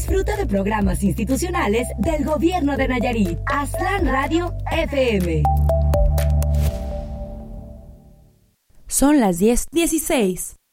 Disfruta de programas institucionales del Gobierno de Nayarit. Aztlán Radio FM. Son las 10:16.